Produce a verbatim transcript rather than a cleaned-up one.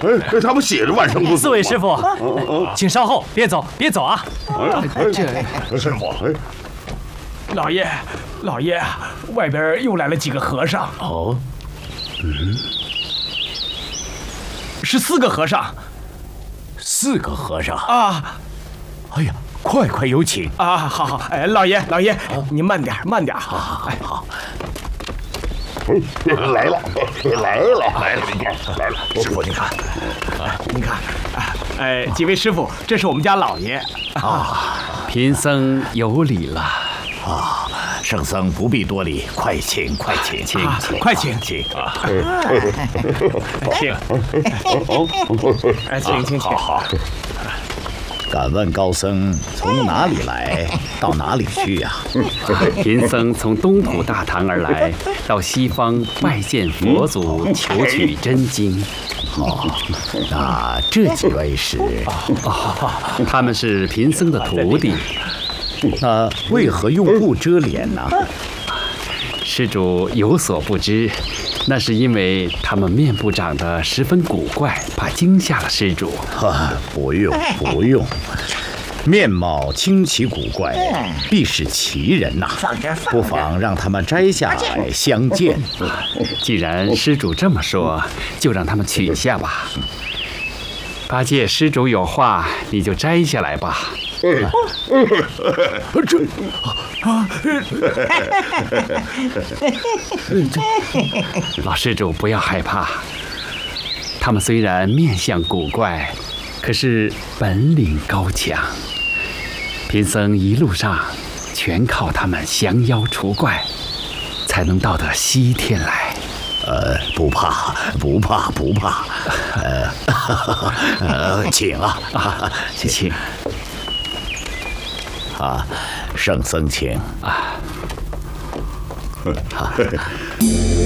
哎，他们写着万生不死。 四位师傅，请稍后，别走，别走啊！ 这师傅，哎， 老爷，老爷，外边又来了几个和尚。 哦， 嗯，是四个和尚。 四个和尚啊！ 哎呀，快快有请啊！好好，哎，老爷，老爷，您慢点，慢点。 好好好。 来了，来了，来了！你看，来了， 师傅，您看，您看，哎，几位师傅，这是我们家老爷啊。贫僧有礼了啊，圣僧不必多礼，快请，快请，请， 快请， 请啊， 请，哎，请，请，请，好。 敢问高僧从哪里来，到哪里去呀？ 贫僧从东土大唐而来，到西方拜见佛祖，求取真经。 哦，那这几位是？ 哦，他们是贫僧的徒弟。 那为何用布遮脸呢？ 施主有所不知，那是因为他们面部长得十分古怪，怕惊吓了施主。 哈，不用不用，面貌清奇古怪，必是奇人呐、啊。不妨让他们摘下来相见。 既然施主这么说，就让他们取下吧。八戒，施主有话，你就摘下来吧。 这啊！老施主不要害怕，他们虽然面相古怪，可是本领高强。贫僧一路上全靠他们降妖除怪，才能到得西天来。 呃，不怕，不怕，不怕。呃，呃请啊，啊请。 啊，圣僧请啊。